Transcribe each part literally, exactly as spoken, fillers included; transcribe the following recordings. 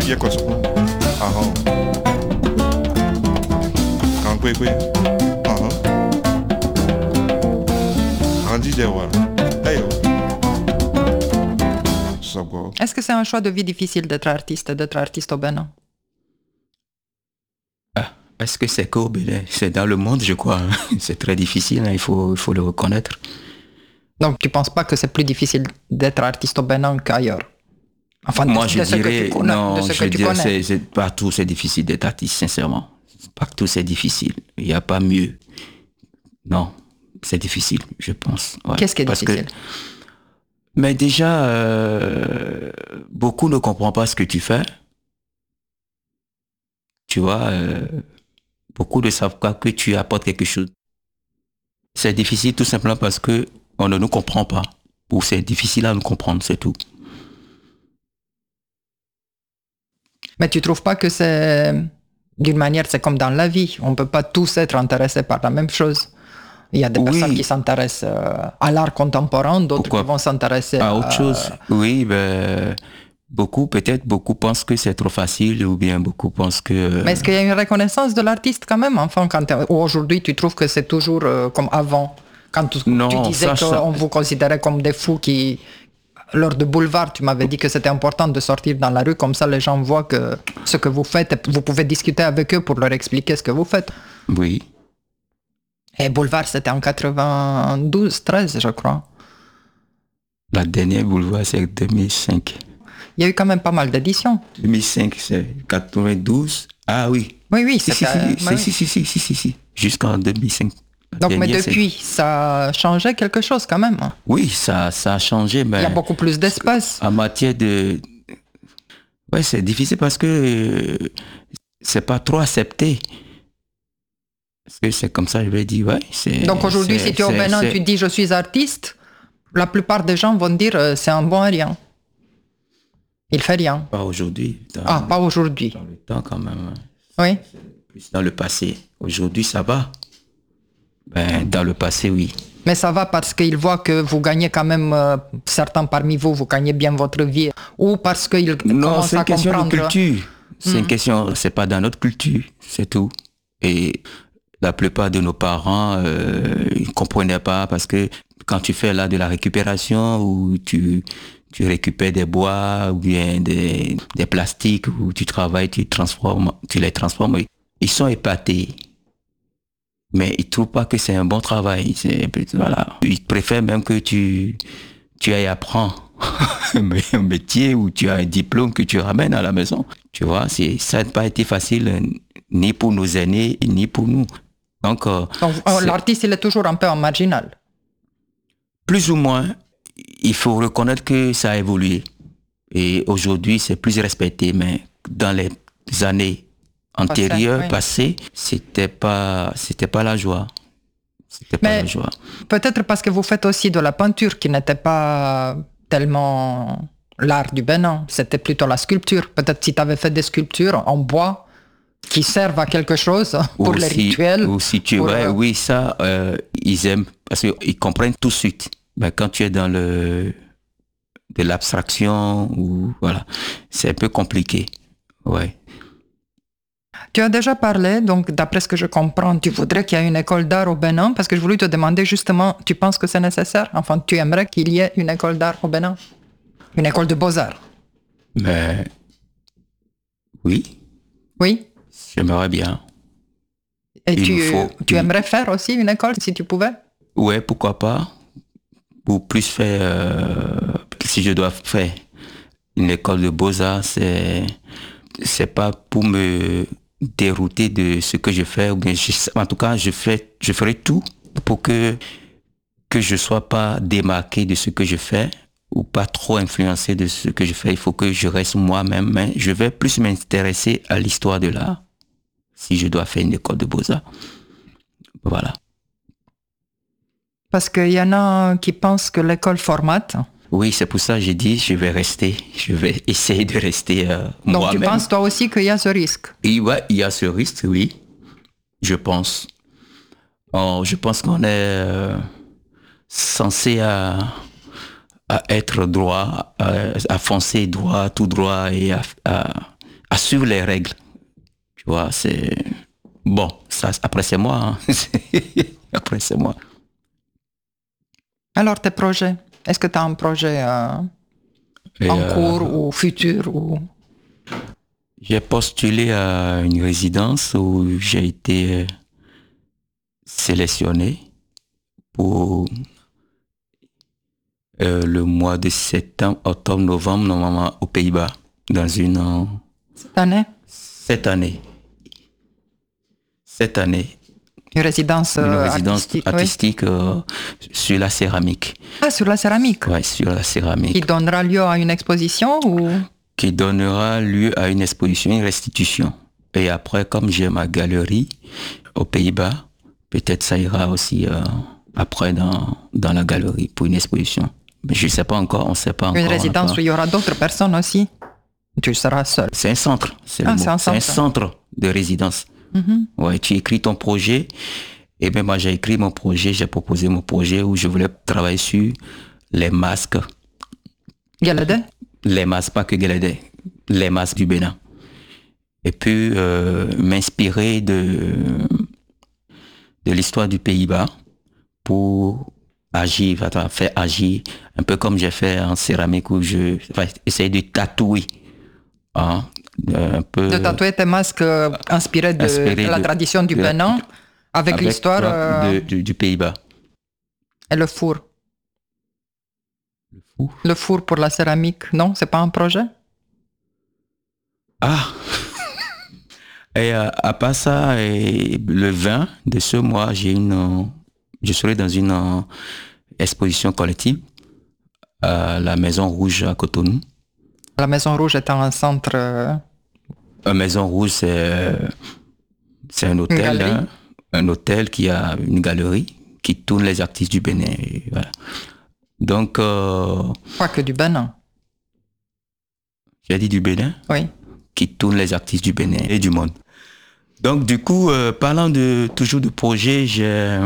Ye quoi ça? Ah ah. Quand quoi quoi? Ah ah. Randy Dewa. Hey oh. Ça quoi? Est-ce que c'est un choix de vie difficile d'être artiste, d'être artiste au Bénin? Ah, est-ce que c'est qu'au Bénin? C'est dans le monde, je crois. Hein. C'est très difficile, hein. il faut, il faut le reconnaître. Donc tu ne penses pas que c'est plus difficile d'être artiste au Bénin qu'ailleurs? Enfin, moi de, je de ce dirais, que tu connais, non, de ce je que tu dirais, connais. c'est, c'est, partout c'est difficile d'être artiste, sincèrement. Partout c'est difficile. Il n'y a pas mieux. Non, c'est difficile, je pense. Ouais. Qu'est-ce qui est Parce difficile? que, mais déjà, euh, beaucoup ne comprennent pas ce que tu fais. Tu vois, euh, beaucoup ne savent pas que tu apportes quelque chose. C'est difficile tout simplement parce que on ne nous comprend pas. Ou c'est difficile à nous comprendre, c'est tout. Mais tu trouves pas que c'est, d'une manière, c'est comme dans la vie. On peut pas tous être intéressés par la même chose. Il y a des Oui. personnes qui s'intéressent euh, à l'art contemporain, d'autres Pourquoi qui vont s'intéresser à à autre chose. Oui, ben, beaucoup, peut-être, beaucoup pensent que c'est trop facile ou bien beaucoup pensent que... Mais est-ce qu'il y a une reconnaissance de l'artiste quand même? Enfin, quand t'es- ou aujourd'hui, tu trouves que c'est toujours euh, comme avant? Quand tu, Non, tu disais ça, ça- qu'on vous considérait comme des fous qui... Lors de Boulevard, tu m'avais dit que c'était important de sortir dans la rue, comme ça les gens voient que ce que vous faites, vous pouvez discuter avec eux pour leur expliquer ce que vous faites. Oui. Et Boulevard, c'était en quatre-vingt-douze, treize, je crois. La dernière boulevard, c'est deux mille cinq. Il y a eu quand même pas mal d'éditions. deux mille cinq, c'est quatre-vingt-douze. Ah oui. Oui, oui, Si, si, c'était... si, bah si, oui. si, si, si, si, si. Jusqu'en deux mille cinq. La Donc, mais dernière, c'est- depuis, ça a changé quelque chose quand même. Oui, ça, ça a changé, mais... Il y a beaucoup plus d'espace. En matière de... Ouais, c'est difficile parce que euh, c'est pas trop accepté. Parce que c'est comme ça, je vais dire, ouais. C'est, Donc aujourd'hui, c'est- si tu es au c'est- Bénin, c'est- tu dis je suis artiste, la plupart des gens vont dire euh, c'est un bon à rien. Il fait rien. Pas aujourd'hui. Dans, Ah, pas aujourd'hui. dans le temps quand même. hein. Oui. Plus dans le passé. Aujourd'hui, ça va. Ben, dans le passé, oui. Mais ça va parce qu'ils voient que vous gagnez quand même, euh, certains parmi vous, vous gagnez bien votre vie. Ou parce qu'ils Non, commencent c'est à une question comprendre. de culture. C'est une question, c'est pas dans notre culture, c'est tout. Et la plupart de nos parents, euh, ils comprenaient pas parce que quand tu fais là de la récupération ou tu tu récupères des bois ou bien des, des plastiques ou tu travailles, tu transformes, tu les transformes, ils sont épatés. Mais ils trouvent pas que c'est un bon travail. C'est, voilà. Ils préfèrent même que tu, tu ailles apprendre un métier où tu as un diplôme que tu ramènes à la maison. Tu vois, c'est, ça n'a pas été facile euh, ni pour nos aînés, ni pour nous. Donc, euh, Donc, euh, c'est- l'artiste, il est toujours un peu en marginal. plus ou moins, il faut reconnaître que ça a évolué. Et aujourd'hui, c'est plus respecté. Mais dans les années antérieures, oui. passées, c'était pas, c'était pas la joie. C'était pas Mais- la joie. Peut-être parce que vous faites aussi de la peinture qui n'était pas tellement l'art du Bénin, c'était plutôt la sculpture. Peut-être si tu avais fait des sculptures en bois qui servent à quelque chose pour Ou les si- rituels. Ou si tu pour, ouais, euh, oui, ça, euh, ils aiment parce qu'ils comprennent tout de suite. Mais quand tu es dans le de l'abstraction ou voilà, c'est un peu compliqué. Ouais. Tu as déjà parlé, donc d'après ce que je comprends, tu voudrais qu'il y ait une école d'art au Bénin, parce que je voulais te demander justement, tu penses que c'est nécessaire? Enfin, tu aimerais qu'il y ait une école d'art au Bénin? Une école de beaux-arts? Mais oui, Oui? j'aimerais bien. Et Il tu, nous faut- tu il- aimerais faire aussi une école si tu pouvais? Ouais, pourquoi pas. Ou plus faire, euh, si je dois faire une école de beaux-arts, c'est, c'est pas pour me dérouter de ce que je fais, ou bien je- en tout cas, je fais, je ferai tout pour que, que je sois pas démarqué de ce que je fais, ou pas trop influencé de ce que je fais. Il faut que je reste moi-même, mais je vais plus m'intéresser à l'histoire de l'art, si je dois faire une école de beaux-arts. Voilà. Parce qu'il y en a qui pensent que l'école formate. Oui, c'est pour ça que j'ai dit, je vais rester, je vais essayer de rester euh, Donc moi-même. tu penses toi aussi qu'il y a ce risque? Et ouais, il y a ce risque, oui, je pense. Oh, je pense qu'on est euh, censé à, à être droit, à, à foncer droit, tout droit et à, à, à suivre les règles. Tu vois, c'est... Bon, ça, après c'est moi. Hein. Après c'est moi. Alors, tes projets, est-ce que tu as un projet euh, Et, en euh, cours ou futur ou... J'ai postulé à une résidence où j'ai été euh, sélectionné pour euh, le mois de septembre, octobre, novembre, normalement aux Pays-Bas, dans une... euh, Cette année? cette année. Cette année. Une résidence, Une euh, résidence artistique, artistique, oui. euh, sur la céramique. Ah, sur la céramique. Ouais, sur la céramique. Qui donnera lieu à une exposition ou... Qui donnera lieu à une exposition, une restitution. Et après, comme j'ai ma galerie aux Pays-Bas, peut-être ça ira aussi euh, après dans, dans la galerie pour une exposition. Mais je ne sais pas encore, on ne sait pas encore. Une résidence où il y aura d'autres personnes aussi. Tu seras seul. C'est un centre, c'est le Ah, mot. c'est un C'est un centre. centre de résidence. Mhm. Ouais, tu écris ton projet. Et bien moi j'ai écrit mon projet, j'ai proposé mon projet où je voulais travailler sur les masques. Galadé? Les masques, pas que Guélédé, les masques du Bénin. Et puis euh, m'inspirer de, de l'histoire du Pays-Bas pour agir, enfin, faire agir, un peu comme j'ai fait en céramique où je enfin, essayer de tatouer. Hein, un peu, De tatouer tes masques euh, inspirés de, Inspiré de la de- tradition du de la- Bénin avec, avec l'histoire euh, de- du, du Pays-Bas. et le four. Le fou. Le four pour la céramique, non? C'est pas un projet? Ah Et euh, à part ça, et le vingt de ce mois, j'ai une, euh, je serai dans une euh, exposition collective à la Maison Rouge à Cotonou. La Maison Rouge est un centre... euh, La Maison Rouge, c'est euh, c'est un hôtel, galerie. hein, un hôtel qui a une galerie qui tourne les artistes du Bénin. Et voilà. Donc, euh, pas que du Bénin. j'ai dit du Bénin, Oui. qui tourne les artistes du Bénin et du monde. Donc du coup, euh, parlant de toujours de projet, j'ai,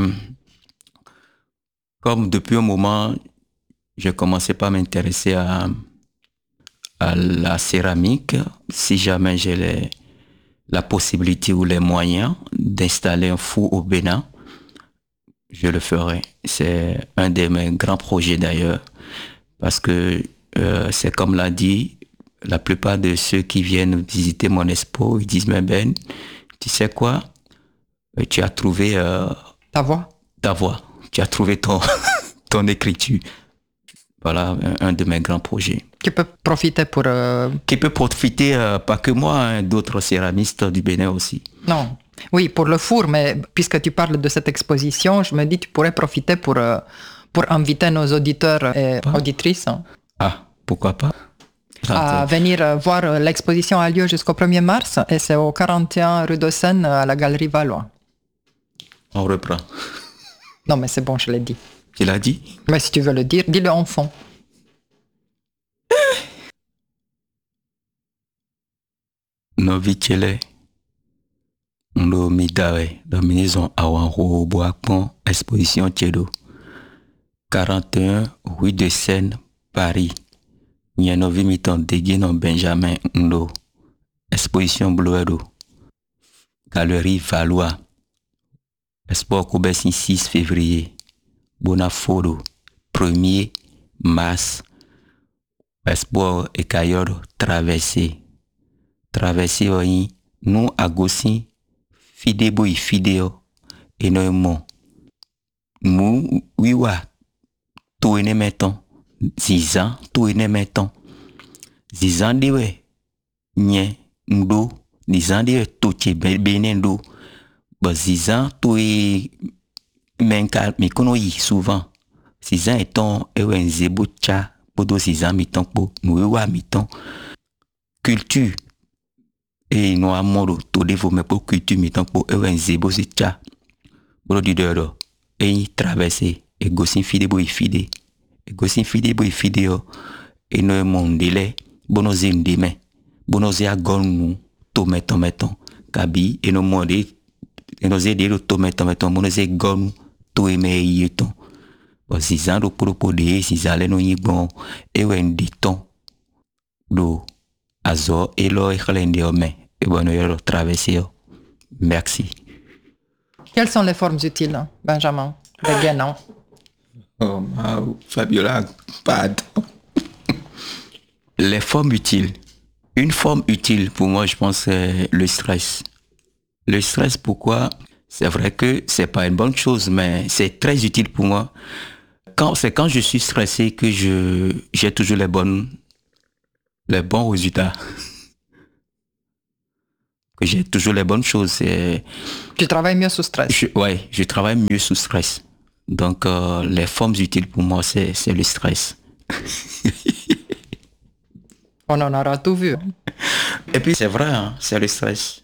comme depuis un moment, j'ai commencé par m'intéresser à, à la céramique. Si jamais j'ai les, la possibilité ou les moyens d'installer un four au Bénin, je le ferai. C'est un de mes grands projets d'ailleurs, parce que euh, c'est comme l'a dit, la plupart de ceux qui viennent visiter mon expo, ils disent, mais Ben, tu sais quoi, tu as trouvé euh, Ta voix? ta voix, tu as trouvé ton, ton écriture. Voilà un, un de mes grands projets. Tu peux profiter pour... euh, Qui peut profiter, euh, pas que moi, hein, d'autres céramistes du Bénin aussi. Non. Oui, pour le four, mais puisque tu parles de cette exposition, je me dis que tu pourrais profiter pour, euh, pour inviter nos auditeurs et Ah. auditrices hein, Ah, pourquoi pas? à venir euh, voir euh, l'exposition a lieu jusqu'au premier mars et c'est au quarante et un rue de Seine à la Galerie Valois. On reprend. Non, mais c'est bon, je l'ai dit. Tu l'as dit? Mais si tu veux le dire, dis-le en fond. Novichele. Ndo midawe. Dominaison awanro boakpon. Exposition Tiedo. quarante et un rue de Seine, Paris. Nyanovi miton Deguinon Benjamin Ndo. Exposition Bloedo. Galerie Valois. Expo Koubessin six février. Bonafodo. premier mars. Expo Ekayodo Traversée. Traversée oyi. Nous à Gossin. Fidebo y fideo. Énormément. Nous, oui, ouais. Tout est mettons. Zizan, tout est mettons. Zizan de we. Nye, ndo. Zizan de we, tout est bénin ndo. Bah, Zizan, tout est. Menka, mais qu'on y souvent. Zizan étant, ewe nzebo tcha. Podo Zizan miton po. Nous, ewa miton. Culture. Et nous, à modo, tout développement pour culture miton po. Ewe nzebo si tcha. Bodo du dehors. Et y traverser. Et gossin fide bo y fide. Et gossin fide bo y fide yo. Et nous, mon délai. Bono zim deme. Bono zia gon nous. Tome, tome, tome. Kabi. Et nous, mon dé. Et nous, zé dé, tome, tome, tome. Bono zé gon nous. Tout aimé y ton. Bon, si zan do pour pour de, si zan le no y bon. Et ouais, dit ton. Do. Azo, Elo, Echelendeome, et bon, traversé. Merci. Quelles sont les formes utiles, Benjamin? Les guénons. Oh, wow. Fabiola, pardon. Les formes utiles. Une forme utile pour moi, je pense, c'est le stress. Le stress, pourquoi? C'est vrai que c'est pas une bonne chose, mais c'est très utile pour moi. Quand, c'est quand je suis stressé que je, j'ai toujours les bonnes, les bons résultats. Que j'ai toujours les bonnes choses. C'est, Tu travailles mieux sous stress. je, ouais, je travaille mieux sous stress. Donc, euh, les formes utiles pour moi, c'est, c'est le stress. On en aura tout vu. Et puis, c'est vrai, hein, c'est le stress.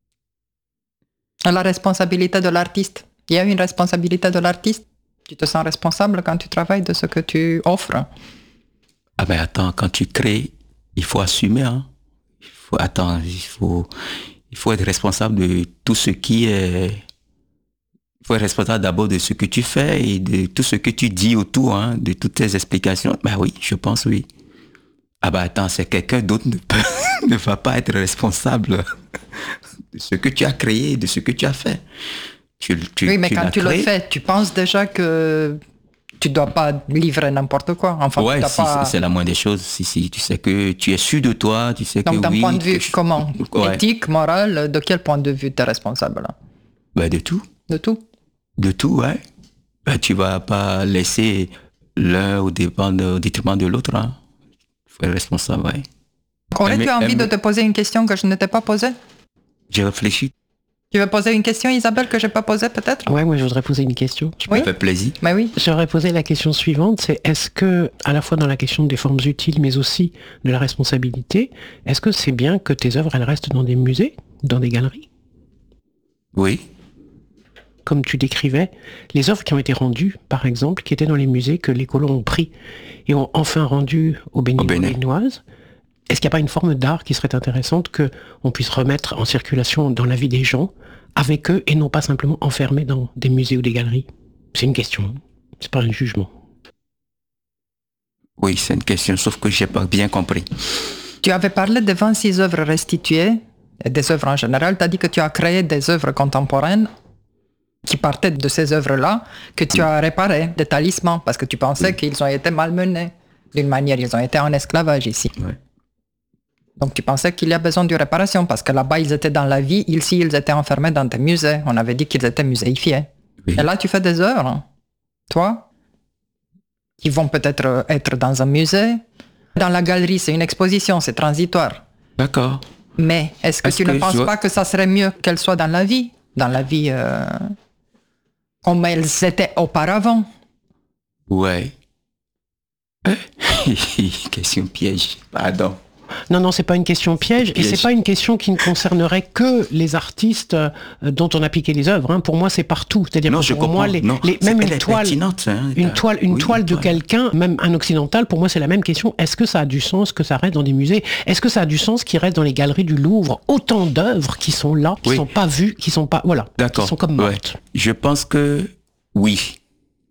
La responsabilité de l'artiste. Il y a une responsabilité de l'artiste. Tu te sens responsable quand tu travailles de ce que tu offres. Ah ben attends, quand tu crées, il faut assumer. Hein. Il faut, attends, il faut, il faut être responsable de tout ce qui est... Il faut être responsable d'abord de ce que tu fais et de tout ce que tu dis autour, hein, de toutes tes explications. Ben oui, je pense oui. Ah ben attends, c'est quelqu'un d'autre ne, peut, ne va pas être responsable de ce que tu as créé, de ce que tu as fait. Tu, tu, oui, mais tu quand tu créé. le fais, tu penses déjà que tu ne dois pas livrer n'importe quoi. Enfin, ouais, tu si, pas... c'est la moindre des choses. Si, si, tu sais que tu es sûr de toi, tu sais Donc, que d'un oui. point de vue, je... comment ouais. Éthique, morale, de quel point de vue tu es responsable là? Ben, de tout. De tout. De tout, ouais. Ben, tu vas pas laisser l'un au, dépend de, au détriment de l'autre. Hein. Il faut être responsable, ouais. Aurais-tu mais, envie mais... de te poser une question que je ne t'ai pas posée? J'ai réfléchi. Tu veux poser une question, Isabelle, que je n'ai pas posée peut-être? Ouais, moi je voudrais poser une question. Je oui. Ça fait plaisir. Mais oui. J'aurais posé la question suivante, c'est est-ce que, à la fois dans la question des formes utiles, mais aussi de la responsabilité, est-ce que c'est bien que tes œuvres, elles restent dans des musées, dans des galeries? Oui. Comme tu décrivais, les œuvres qui ont été rendues, par exemple, qui étaient dans les musées, que les colons ont pris et ont enfin rendues aux Béninoises, est-ce qu'il n'y a pas une forme d'art qui serait intéressante qu'on puisse remettre en circulation dans la vie des gens, avec eux, et non pas simplement enfermés dans des musées ou des galeries? C'est une question, c'est pas un jugement. Oui, c'est une question, sauf que je n'ai pas bien compris. Tu avais parlé de vingt-six œuvres restituées, et des œuvres en général. Tu as dit que tu as créé des œuvres contemporaines qui partaient de ces œuvres-là, que tu as réparées, des talismans, parce que tu pensais oui. qu'ils ont été malmenés. D'une manière, ils ont été en esclavage ici. Ouais. Donc tu pensais qu'il y a besoin de réparation, parce que là-bas, ils étaient dans la vie, ici, ils étaient enfermés dans des musées. On avait dit qu'ils étaient muséifiés. Oui. Et là, tu fais des œuvres, toi, qui vont peut-être être dans un musée. Dans la galerie, c'est une exposition, c'est transitoire. D'accord. Mais est-ce que est-ce tu que ne penses dois... pas que ça serait mieux qu'elles soient dans la vie, dans la vie euh, comme elles étaient auparavant? Ouais. Question piège, pardon. Non, non, c'est pas une question piège, piège. Et c'est pas une question qui ne concernerait que les artistes euh, dont on a piqué les œuvres. Hein. Pour moi, c'est partout. C'est-à-dire non, que je pour comprends. moi, les, non, les, même une toile, hein, une toile, une oui, toile de toile. quelqu'un, même un occidental, pour moi, c'est la même question. Est-ce que ça a du sens que ça reste dans des musées? Est-ce que ça a du sens qu'il reste dans les galeries du Louvre autant d'œuvres qui sont là, qui oui. sont pas vues, qui sont pas, voilà, D'accord. qui sont comme mortes? Ouais. Je pense que oui,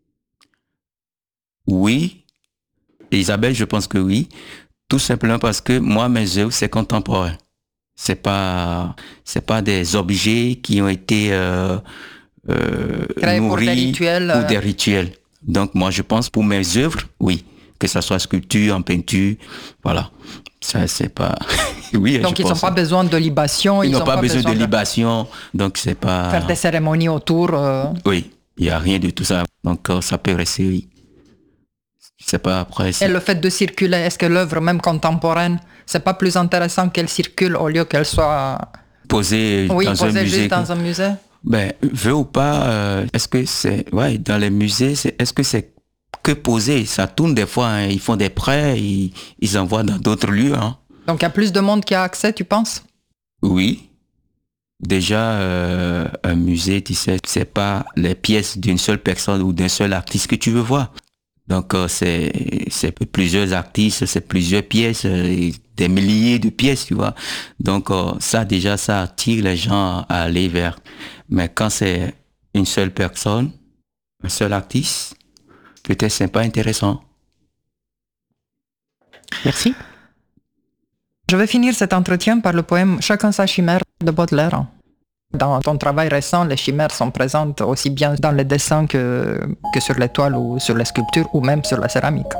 oui. Isabelle, je pense que oui. Tout simplement parce que moi, mes œuvres, c'est contemporain. C'est pas, c'est pas des objets qui ont été euh, euh, nourris pour des rituels. Pour des rituels. Donc moi, je pense pour mes œuvres, oui, que ça soit sculpture, en peinture, voilà. Ça, c'est pas. oui. Donc je ils n'ont pense pas besoin de libation. Ils n'ont pas, pas besoin, besoin de libation. Donc c'est pas. Faire des cérémonies autour. Euh... Oui, il y a rien de tout ça. Donc euh, ça peut rester. Oui. C'est pas après. C'est... Et le fait de circuler, est-ce que l'œuvre même contemporaine, c'est pas plus intéressant qu'elle circule au lieu qu'elle soit posée oui, dans posée un musée? Juste dans un musée. Ben, veut ou pas, euh, est-ce que c'est, ouais, dans les musées, c'est, est-ce que c'est que posé? Ça tourne des fois, hein, ils font des prêts, ils, ils envoient dans d'autres lieux. Hein. Donc il y a plus de monde qui a accès, tu penses? Oui. Déjà, euh, un musée, tu sais, c'est pas les pièces d'une seule personne ou d'un seul artiste que tu veux voir. Donc, euh, c'est, c'est plusieurs artistes, c'est plusieurs pièces, euh, des milliers de pièces, tu vois. Donc, euh, ça, déjà, ça attire les gens à aller vers. Mais quand c'est une seule personne, un seul artiste, peut-être c'est pas intéressant. Merci. Je vais finir cet entretien par le poème Chacun sa chimère de Baudelaire. Dans ton travail récent, les chimères sont présentes aussi bien dans les dessins que, que sur les toiles ou sur les sculptures ou même sur la céramique.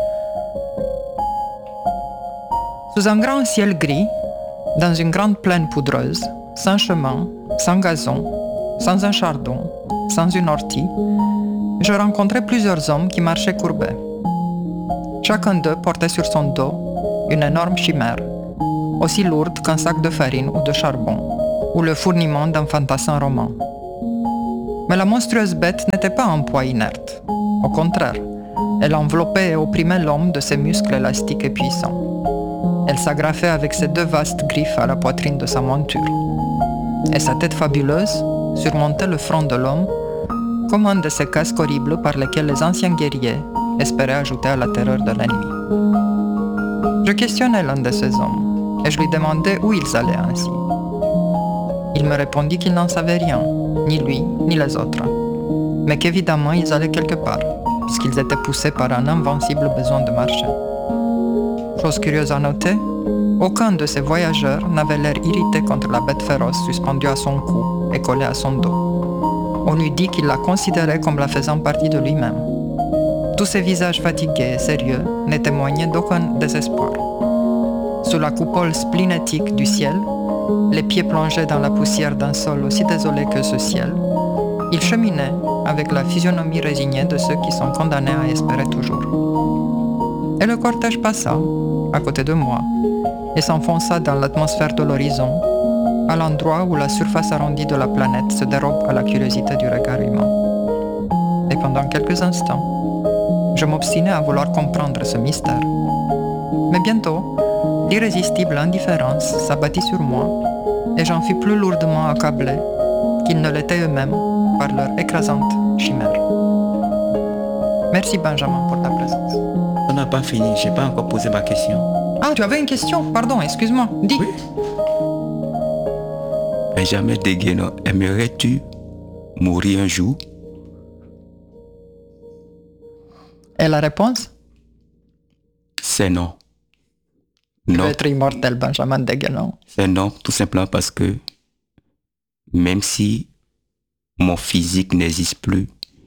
Sous un grand ciel gris, dans une grande plaine poudreuse, sans chemin, sans gazon, sans un chardon, sans une ortie, je rencontrais plusieurs hommes qui marchaient courbés. Chacun d'eux portait sur son dos une énorme chimère, aussi lourde qu'un sac de farine ou de charbon, ou le fourniment d'un fantassin roman. Mais la monstrueuse bête n'était pas un poids inerte. Au contraire, elle enveloppait et opprimait l'homme de ses muscles élastiques et puissants. Elle s'agrafait avec ses deux vastes griffes à la poitrine de sa monture. Et sa tête fabuleuse surmontait le front de l'homme comme un de ces casques horribles par lesquels les anciens guerriers espéraient ajouter à la terreur de l'ennemi. Je questionnais l'un de ces hommes et je lui demandais où ils allaient ainsi. Il me répondit qu'il n'en savait rien, ni lui, ni les autres, mais qu'évidemment ils allaient quelque part, puisqu'ils étaient poussés par un invincible besoin de marcher. Chose curieuse à noter, aucun de ces voyageurs n'avait l'air irrité contre la bête féroce suspendue à son cou et collée à son dos. On eût dit qu'il la considérait comme la faisant partie de lui-même. Tous ces visages fatigués et sérieux ne témoignaient d'aucun désespoir. Sous la coupole splénétique du ciel, les pieds plongés dans la poussière d'un sol aussi désolé que ce ciel, ils cheminaient avec la physionomie résignée de ceux qui sont condamnés à espérer toujours. Et le cortège passa, à côté de moi, et s'enfonça dans l'atmosphère de l'horizon, à l'endroit où la surface arrondie de la planète se dérobe à la curiosité du regard humain. Et pendant quelques instants, je m'obstinais à vouloir comprendre ce mystère. Mais bientôt, l'irrésistible indifférence s'abattit sur moi, et j'en fus plus lourdement accablé qu'ils ne l'étaient eux-mêmes par leur écrasante chimère. Merci Benjamin pour ta présence. On n'a pas fini, je n'ai pas encore posé ma question. Ah, tu avais une question? Pardon, excuse-moi, dis. Oui. Benjamin Degueno, aimerais-tu mourir un jour? Et la réponse? C'est non. Tu Non. veux être immortel, Benjamin Degueno. C'est non, tout simplement parce que même si mon physique n'existe plus,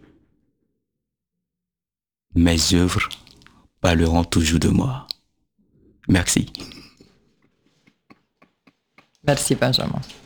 mes œuvres parleront toujours de moi. Merci. Merci Benjamin.